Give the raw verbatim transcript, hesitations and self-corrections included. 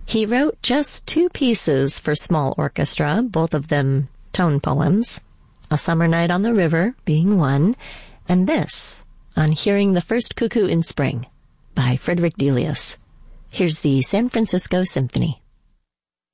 He wrote just two pieces for small orchestra, both of them tone poems, A Summer Night on the River being one, and this, On Hearing the First Cuckoo in Spring, by Frederick Delius. Here's the San Francisco Symphony.